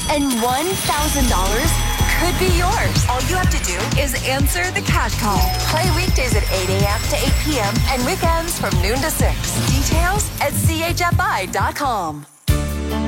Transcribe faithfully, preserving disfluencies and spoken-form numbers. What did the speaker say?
And one thousand dollars could be yours. All you have to do is answer the cash call. Play weekdays at eight a.m. to eight p.m. and weekends from noon to six. Details at C H F I dot com.